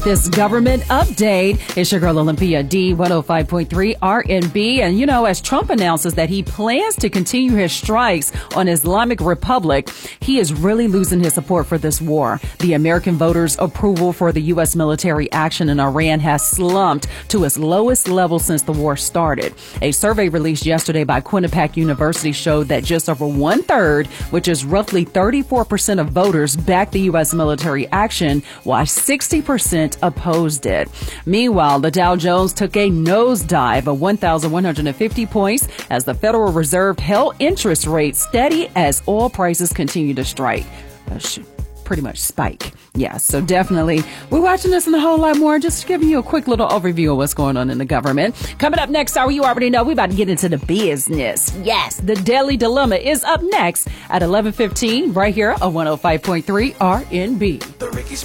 This government update is your girl Olympia D 105.3 RNB. And you know, as Trump announces that he plans to continue his strikes on Islamic Republic, he is really losing his support for this war. The American voters' approval for the U.S. military action in Iran has slumped to its lowest level since the war started. A survey released yesterday by Quinnipiac University showed that just over 1/3, which is roughly 34% of voters, backed the U.S. military action, while 60% opposed it. Meanwhile, the Dow Jones took a nosedive of 1,150 points as the Federal Reserve held interest rates steady as oil prices continue to pretty much spike. Yeah, so definitely we're watching this and a whole lot more. Just giving you a quick little overview of what's going on in the government. Coming up next hour, you already know we're about to get into the business. Yes, the Daily Dilemma is up next at 11:15 right here on 105.3 RNB.